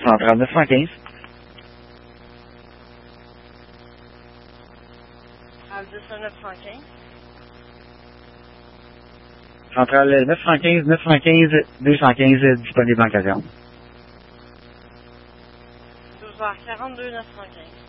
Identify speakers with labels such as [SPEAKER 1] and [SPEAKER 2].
[SPEAKER 1] Centrale 915.
[SPEAKER 2] Centrale 915.
[SPEAKER 1] Centrale 915, 215 disponible en occasion.
[SPEAKER 2] 12h42, 915.